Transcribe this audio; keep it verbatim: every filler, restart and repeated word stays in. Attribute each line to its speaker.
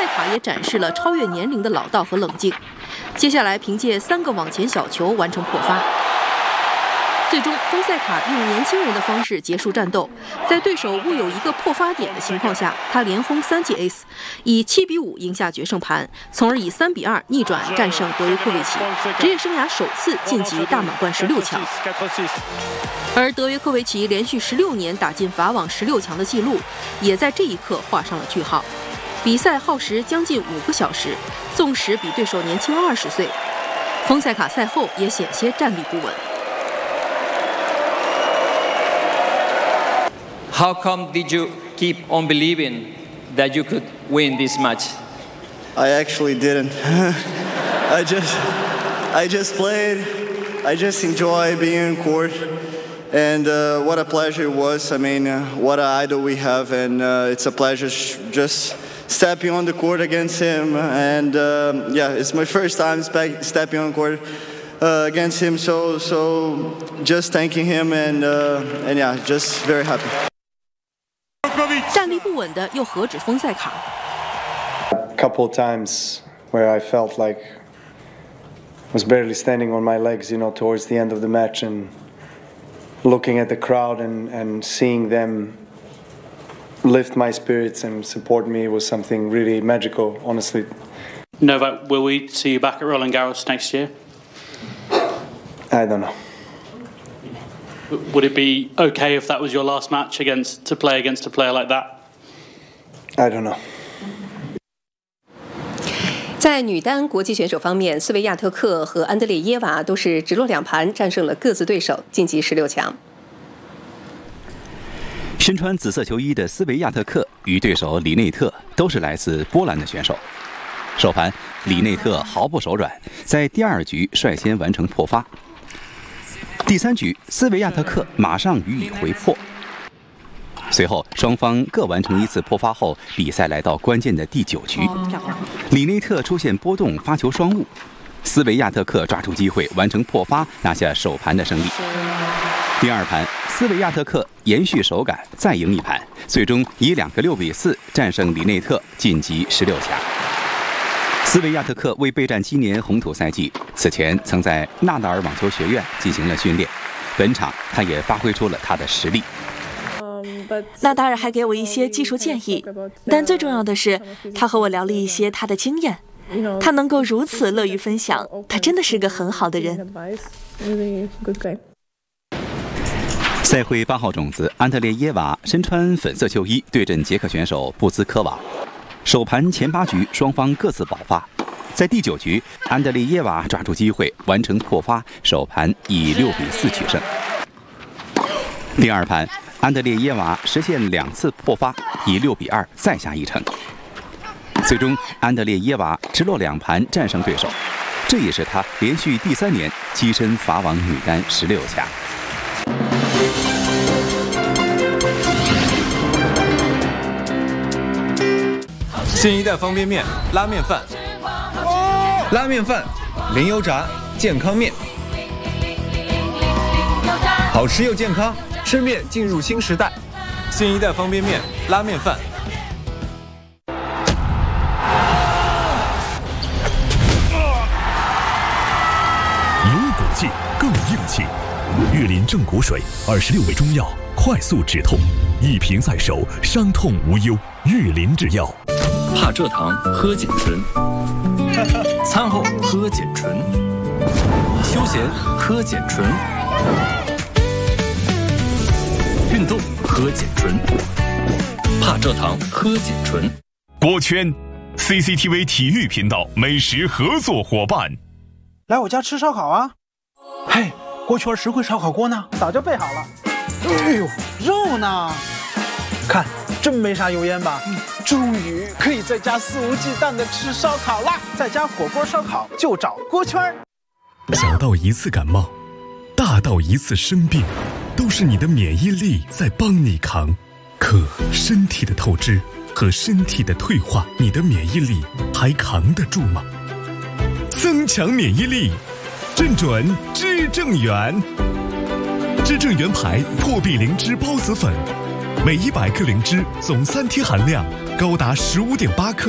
Speaker 1: 塞卡也展示了超越年龄的老道和冷静。接下来凭借三个网前小球完成破发。最终，丰塞卡用年轻人的方式结束战斗，在对手误有一个破发点的情况下，他连轰三记 ace， 以七比五赢下决胜盘，从而以三比二逆转战胜德约科维奇，职业生涯首次晋级大满贯十六强。而德约科维奇连续十六年打进法网十六强的纪录，也在这一刻画上了句号。比赛耗时将近五个小时，纵使比对手年轻二十岁，丰塞卡赛后也险些站立不稳。
Speaker 2: How come did you keep on believing that you could win this match?
Speaker 3: I actually didn't. I just, I just played. I just enjoy being in court, and uh, what a pleasure it was. I mean, uh, what an idol we have, and uh, it's a pleasure sh- just stepping on the court against him. And uh, yeah, it's my first time spe- stepping on court uh, against him. So, so just thanking him, and uh, and yeah, just very happy.
Speaker 1: 站立不稳的又何止丰塞卡
Speaker 4: A couple times where I felt like I was barely standing on my legs, you know, towards the end of the match, and looking at the crowd and, and seeing them lift my spirits and support me was something really magical, honestly.
Speaker 5: Novak, will we see you back at Roland Garros next year?
Speaker 4: I don't know.
Speaker 5: Would it be okay if that was your last match against to play against a player like that?
Speaker 4: I don't know.
Speaker 6: 在女单国际选手方面，斯维亚特克和安德烈耶娃都是直落两盘战胜了各自对手，晋级十六强。
Speaker 7: 身穿紫色球衣的斯维亚特克与对手里内特都是来自波兰的选手。首盘，里内特毫不手软，在第二局率先完成破发。第三局，斯维亚特克马上予以回破。随后，双方各完成一次破发后，比赛来到关键的第九局，里内特出现波动，发球双误，斯维亚特克抓住机会完成破发，拿下首盘的胜利。第二盘，斯维亚特克延续手感，再赢一盘，最终以两个六比四战胜里内特，晋级十六强。斯维亚特克为备战今年红土赛季，此前曾在纳达尔网球学院进行了训练，本场他也发挥出了他的实力。
Speaker 8: 纳达尔还给我一些技术建议，但最重要的是，他和我聊了一些他的经验。他能够如此乐于分享，他真的是个很好的人。
Speaker 7: 赛会八号种子安德烈耶娃身穿粉色球衣对阵捷克选手布兹科娃。首盘前八局双方各自爆发，在第九局，安德烈耶娃抓住机会完成破发，首盘以六比四取胜。第二盘，安德烈耶娃实现两次破发，以六比二再下一城。最终，安德烈耶娃直落两盘战胜对手，这也是他连续第三年跻身法网女单十六强。
Speaker 9: 新一代方便面拉面饭，拉面饭零油炸健康面，好吃又健康，吃面进入新时代。新一代方便面拉面饭。
Speaker 10: 有骨气更硬气，岳林正骨水，二十六味中药，快速止痛，一瓶在手，伤痛无忧。岳林制药。
Speaker 11: 怕蔗糖喝碱醇，餐后喝碱醇，休闲喝碱醇，运动喝碱醇，怕蔗糖喝碱醇。
Speaker 10: 锅圈 C C T V 体育频道美食合作伙伴，
Speaker 12: 来我家吃烧烤啊！嘿，锅圈实惠烧烤锅呢？早就备好了。哎呦，肉呢？看，真没啥油烟吧？嗯，终于可以在家肆无忌惮的吃烧烤啦！在家火锅烧烤就找锅圈。
Speaker 10: 小到一次感冒，大到一次生病，都是你的免疫力在帮你扛。可身体的透支和身体的退化，你的免疫力还扛得住吗？增强免疫力，正准知正元。知正元牌破壁灵芝孢子粉。每一百克灵芝总三天含量高达十五点八克。